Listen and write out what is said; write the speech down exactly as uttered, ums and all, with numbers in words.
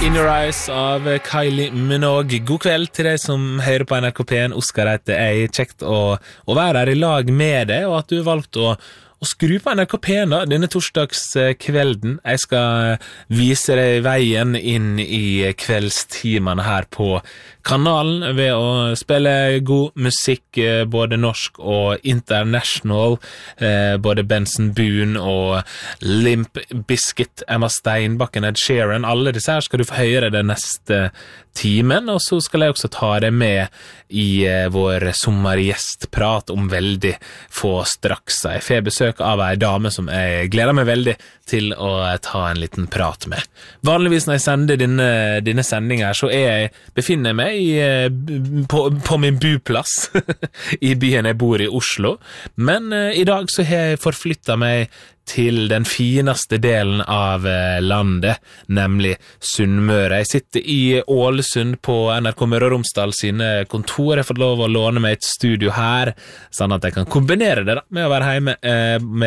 In Your Eyes av Kylie Minogue. God kveld til deg som hører på N R K P en. Oskar heter jeg. Kjekt å, å være her i lag med deg, og at du har valgt å, å skru på N R K P en da, denne torsdagskvelden. Jeg skal vise deg veien inn i kveldstimene her på kanalen ved å spille god musikk, både norsk og international, eh, både Benson Boone og Limp Bizkit, Emma Steinbakken, Ed Sheeran. Alle disse her skal du få høre den neste timen, og så skal jeg også ta deg med i eh, vår sommergjestprat om veldig få straks. Jeg får besøk av en dame som jeg gleder meg veldig til å ta en liten prat med. Vanligvis når jeg sender denne, denne sendingen her, så er jeg, befinner jeg meg i, på, på min buplass i byen jeg bor i, Oslo. Men eh, i dag så har jeg forflyttet meg til den fineste delen av landet, nemlig Sunnmøre. Jeg sitter i Ålesund på N R K Møre og Romsdal sine kontor. Jeg har fått lov å låne meg et studio her, sånn at jeg kan kombinere det da, med å være hjemme eh, med